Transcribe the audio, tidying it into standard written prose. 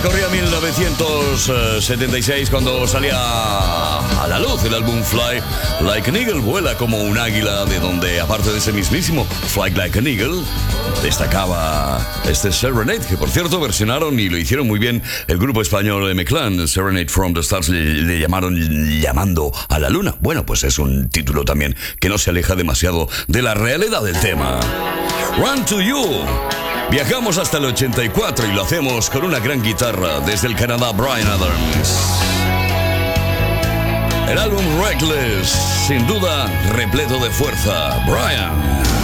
Pues corría 1976 cuando salía a la luz el álbum Fly Like an Eagle, vuela como un águila, de donde, aparte de ese mismísimo Fly Like an Eagle, destacaba este Serenade, que por cierto versionaron y lo hicieron muy bien el grupo español M-Clan. Serenade from the Stars le llamaron Llamando a la Luna. Bueno, pues es un título también que no se aleja demasiado de la realidad del tema. Run to You. Viajamos hasta el 84 y lo hacemos con una gran guitarra desde el Canadá, Bryan Adams. El álbum Reckless, sin duda repleto de fuerza. Bryan.